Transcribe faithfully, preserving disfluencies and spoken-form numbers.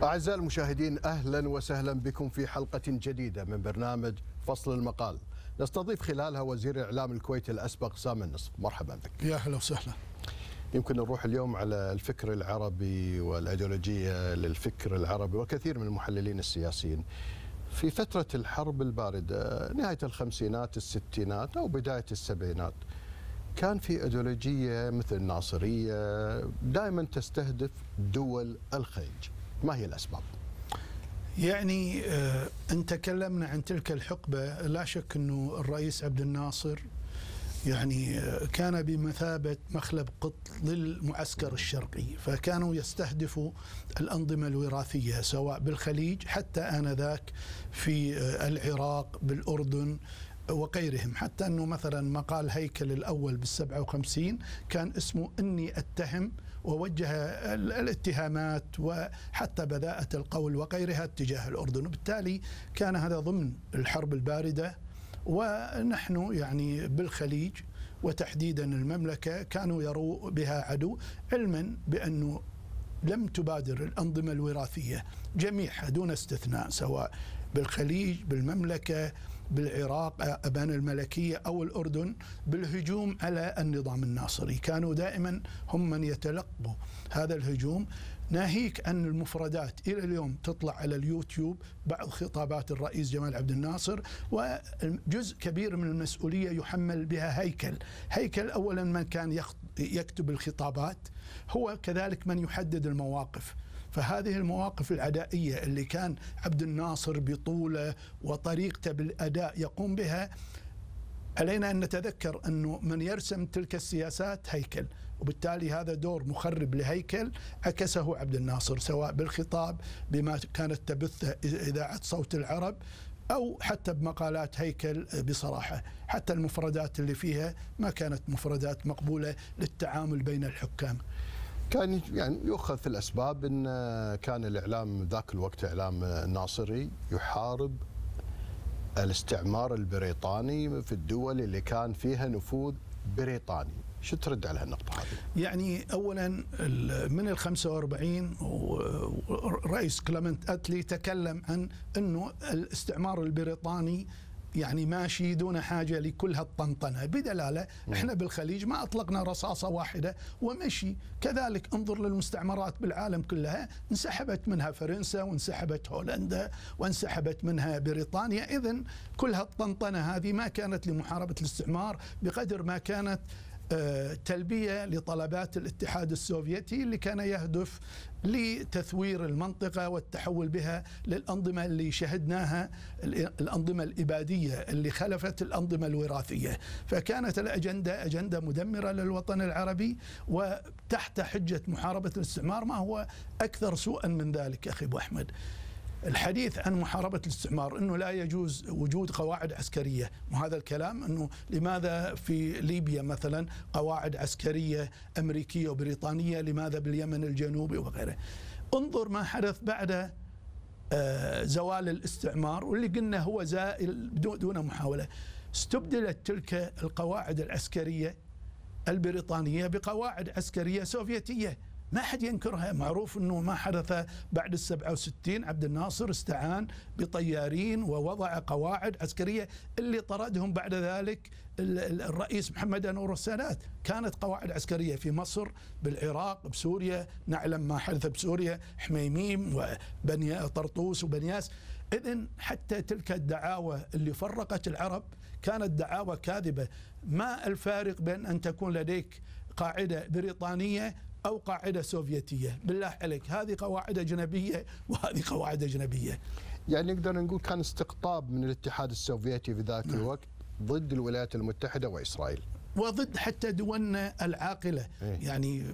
أعزائي المشاهدين، أهلا وسهلا بكم في حلقة جديدة من برنامج فصل المقال، نستضيف خلالها وزير الإعلام الكويتي الأسبق سامي النصف. مرحبا بك. يا أهلا وسهلا. يمكن نروح اليوم على الفكر العربي والأيديولوجية للفكر العربي وكثير من المحللين السياسيين. في فترة الحرب الباردة نهاية الخمسينات الستينات أو بداية السبعينات كان في أيديولوجية مثل الناصرية دائما تستهدف دول الخليج. ما هي الأسباب؟ يعني آه أن تكلمنا عن تلك الحقبة، لا شك أنه الرئيس عبد الناصر يعني آه كان بمثابة مخلب قط للمعسكر الشرقي، فكانوا يستهدفوا الأنظمة الوراثية سواء بالخليج حتى آنذاك في آه العراق بالأردن وغيرهم، حتى أنه مثلا مقال هيكل الأول بالسبعة وخمسين كان اسمه إني أتهم، ووجه الاتهامات وحتى بذاءة القول وغيرها اتجاه الأردن، وبالتالي كان هذا ضمن الحرب الباردة. ونحن يعني بالخليج وتحديدا المملكة كانوا يروا بها عدو، علما بأنه لم تبادر الأنظمة الوراثية جميعها دون استثناء سواء بالخليج بالمملكة بالعراق أبان الملكية أو الأردن بالهجوم على النظام الناصري. كانوا دائما هم من يتلقوا هذا الهجوم، ناهيك أن المفردات إلى اليوم تطلع على اليوتيوب بعض خطابات الرئيس جمال عبد الناصر، وجزء كبير من المسؤولية يحمل بها هيكل. هيكل أولا من كان يكتب الخطابات، هو كذلك من يحدد المواقف. فهذه المواقف العدائية اللي كان عبد الناصر بطوله وطريقته بالأداء يقوم بها، علينا أن نتذكر أنه من يرسم تلك السياسات هيكل، وبالتالي هذا دور مخرب لهيكل عكسه عبد الناصر سواء بالخطاب بما كانت تبثه إذاعة صوت العرب أو حتى بمقالات هيكل. بصراحة حتى المفردات اللي فيها ما كانت مفردات مقبولة للتعامل بين الحكام. كان يعني يؤخذ في الأسباب أن كان الإعلام ذاك الوقت إعلام ناصري يحارب الاستعمار البريطاني في الدول اللي كان فيها نفوذ بريطاني. شو ترد على هالنقطة هذه؟ يعني أولا من ال خمسة وأربعين الرئيس كليمنت أتلي تكلم عن أنه الاستعمار البريطاني يعني ماشي دون حاجة لكل هالطنطنة، بدلالة احنا بالخليج ما أطلقنا رصاصة واحدة ومشي. كذلك انظر للمستعمرات بالعالم كلها، انسحبت منها فرنسا وانسحبت هولندا وانسحبت منها بريطانيا. إذن كل هالطنطنة هذه ما كانت لمحاربة الاستعمار بقدر ما كانت تلبية لطلبات الاتحاد السوفيتي اللي كان يهدف لتثوير المنطقة والتحول بها للأنظمة اللي شهدناها، الأنظمة الإبادية اللي خلفت الأنظمة الوراثية. فكانت الأجندة أجندة مدمرة للوطن العربي، وتحت حجة محاربة الاستعمار ما هو أكثر سوءا من ذلك. أخي أبو أحمد، الحديث عن محاربة الاستعمار أنه لا يجوز وجود قواعد عسكرية، وهذا الكلام أنه لماذا في ليبيا مثلا قواعد عسكرية أمريكية وبريطانية، لماذا باليمن الجنوبي وغيره. انظر ما حدث بعد زوال الاستعمار، واللي قلنا هو زائل دون محاولة. استبدلت تلك القواعد العسكرية البريطانية بقواعد عسكرية سوفيتية، ما حد ينكرها. معروف أنه ما حدث بعد السبعة وستين، عبد الناصر استعان بطيارين ووضع قواعد عسكرية اللي طردهم بعد ذلك الرئيس محمد أنور السادات. كانت قواعد عسكرية في مصر بالعراق بسوريا، نعلم ما حدث بسوريا، حميميم وبني طرطوس وبنياس. إذن حتى تلك الدعاوى اللي فرقت العرب كانت دعاوى كاذبة. ما الفارق بين أن تكون لديك قاعدة بريطانية أو قاعدة سوفيتية؟ بالله عليك، هذه قواعد أجنبية وهذه قواعد أجنبية. يعني نقدر نقول كان استقطاب من الاتحاد السوفيتي في ذاك نعم. الوقت ضد الولايات المتحدة وإسرائيل، وضد حتى دولنا العاقلة. إيه؟ يعني